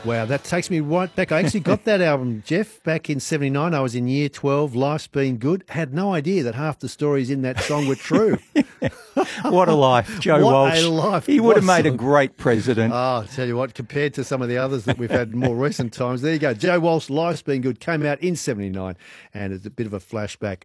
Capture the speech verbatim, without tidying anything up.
Wow, that takes me right back. I actually got that album, Jeff, back in seventy-nine. I was in year twelve. Life's Been Good. Had no idea that half the stories in that song were true. What a life, Joe What Walsh. a life. He would What have made a song. great president. Oh, I'll tell you what, compared to some of the others that we've had in more recent times, there you go. Joe Walsh, Life's Been Good, came out in seventy-nine, and it's a bit of a flashback